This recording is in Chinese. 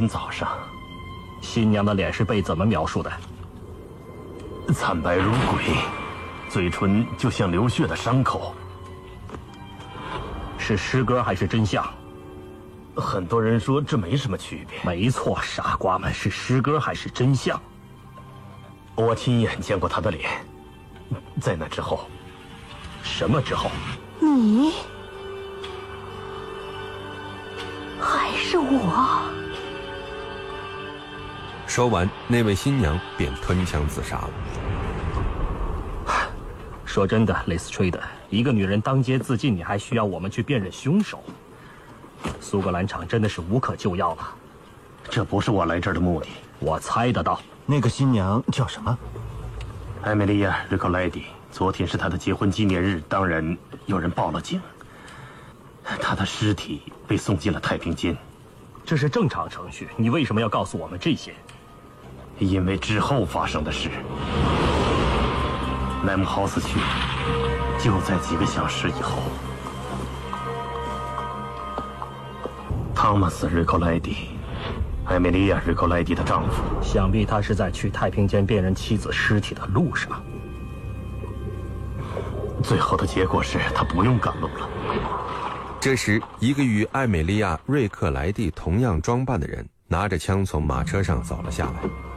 天早上。 新娘的脸是被怎么描述的？ 惨白如鬼，嘴唇就像流血的伤口。 是诗歌还是真相？ 很多人说这没什么区别。 没错，傻瓜们，是诗歌还是真相？ 我亲眼见过他的脸。在那之后。 什么之后？ 你还是我？ 说完，那位新娘便吞枪自杀了。 说真的，雷斯吹的，一个女人当街自尽，你还需要我们去辨认凶手？苏格兰场真的是无可救药了。 这不是我来这儿的目的。 我猜得到。 那个新娘叫什么？ 艾米莉亚·瑞克莱蒂。昨天是她的结婚纪念日，当然有人报了警。她的尸体被送进了太平间。 这是正常程序，你为什么要告诉我们这些？ 因为之后发生的事。莱姆豪斯区就在几个小时以后。汤马斯·瑞克莱蒂，艾米莉亚·瑞克莱蒂的丈夫。 想必他是在去太平间辨认妻子尸体的路上。 最后的结果是他不用赶路了。 这时，一个与艾美利亚·瑞克莱蒂同样装扮的人拿着枪从马车上走了下来。